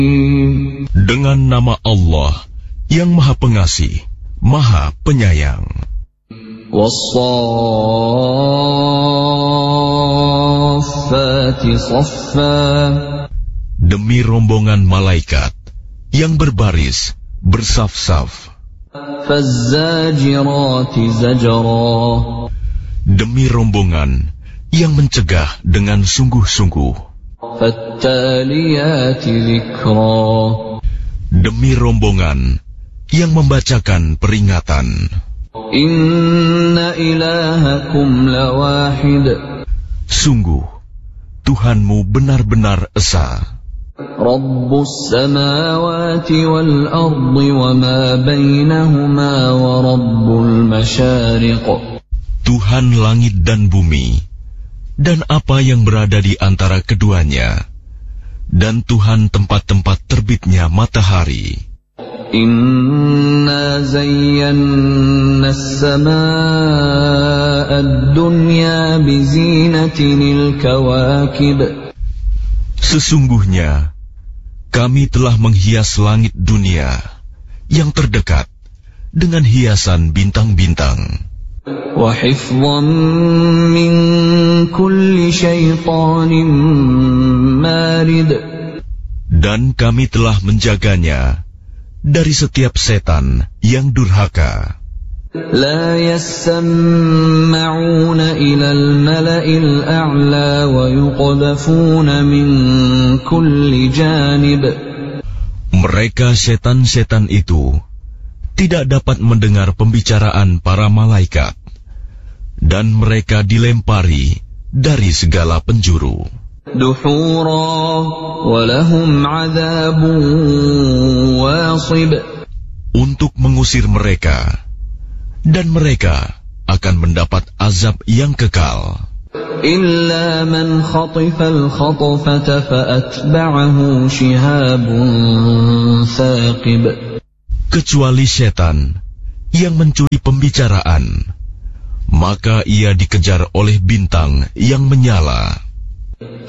Dengan nama Allah yang Maha Pengasih, Maha Penyayang. Wassafati saffa. Demi rombongan malaikat yang berbaris bersaf-saf. Fazzajirati zajra. Demi rombongan yang mencegah dengan sungguh-sungguh. Fattaliyati dzikra. Demi rombongan yang membacakan peringatan. Inna ilahakum lawahid. Sungguh, Tuhanmu benar-benar esa. Rabbus samawati wal ardi wa ma bainahuma wa rabbul masyariq. Tuhan langit dan bumi, dan apa yang berada di antara keduanya, dan Tuhan tempat-tempat terbitnya matahari. Inna zayyanna as-samaa'a ad-dunya bizinatinil kawakib. Sesungguhnya, kami telah menghias langit dunia yang terdekat dengan hiasan bintang-bintang. Wa hifdhan min kulli syaitanin marid. Dan kami telah menjaganya dari setiap setan yang durhaka. La yasma'una ila al-mala'il a'la wa yuqdhafuna min kulli janib. Mereka setan-setan itu tidak dapat mendengar pembicaraan para malaikat, dan mereka dilempari dari segala penjuru. Duhura wa lahum 'adzabun wasib. Untuk mengusir mereka, dan mereka akan mendapat azab yang kekal. Illa man khatifa al-khatfata fa'atba'ahu shihabun thaqib. Kecuali setan yang mencuri pembicaraan, maka ia dikejar oleh bintang yang menyala.